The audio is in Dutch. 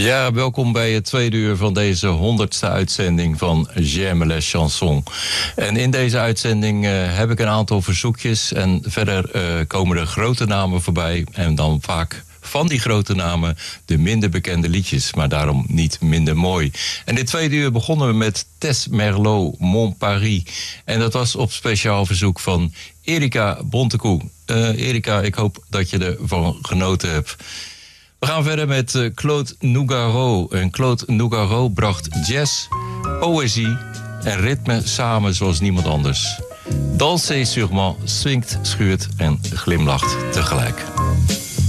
Ja, welkom bij het tweede uur van deze 100ste uitzending van J'aime les chansons. En in deze uitzending heb ik een aantal verzoekjes en verder komen er grote namen voorbij. En dan vaak van die grote namen de minder bekende liedjes, maar daarom niet minder mooi. En dit tweede uur begonnen we met Tess Merlot, Mon Paris. En dat was op speciaal verzoek van Erika Bontekoe. Erika, ik hoop dat je ervan genoten hebt. We gaan verder met Claude Nougaro. En Claude Nougaro bracht jazz, poëzie en ritme samen zoals niemand anders. Dansez sûrement, swingt, schuurt en glimlacht tegelijk.